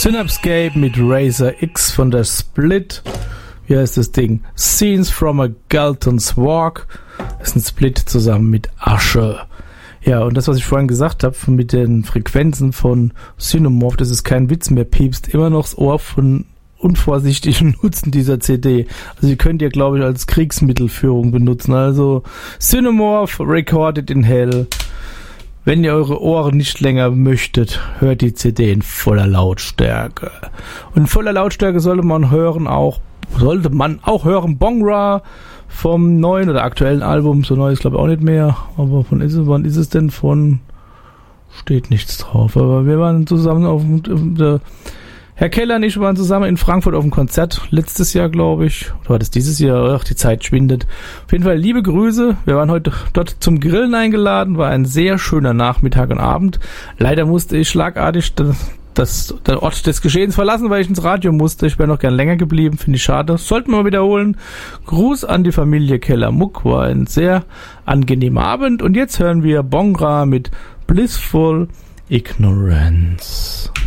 Synapscape mit Razor X von der Split. Wie heißt das Ding? Scenes from a Galton's Walk. Das ist ein Split zusammen mit Asche. Ja, und das, was ich vorhin gesagt habe, mit den Frequenzen von Synomorph, das ist kein Witz mehr, piepst immer noch das Ohr von unvorsichtigen Nutzen dieser CD. Also ihr könnt ihr, glaube ich, als Kriegsmittelführung benutzen. Also Synomorph, Recorded in Hell. Wenn ihr eure Ohren nicht länger möchtet, hört die CD in voller Lautstärke. Und in voller Lautstärke sollte man auch hören Bongra vom neuen oder aktuellen Album. So neu ist glaube ich auch nicht mehr. Aber wann ist es denn von? Steht nichts drauf. Aber wir waren zusammen Herr Keller und ich waren zusammen in Frankfurt auf dem Konzert letztes Jahr, glaube ich. Oder war das dieses Jahr? Ach, die Zeit schwindet. Auf jeden Fall liebe Grüße. Wir waren heute dort zum Grillen eingeladen. War ein sehr schöner Nachmittag und Abend. Leider musste ich schlagartig den Ort des Geschehens verlassen, weil ich ins Radio musste. Ich wäre noch gern länger geblieben. Finde ich schade. Sollten wir mal wiederholen. Gruß an die Familie Keller-Muck. War ein sehr angenehmer Abend. Und jetzt hören wir Bongra mit Blissful Ignorance.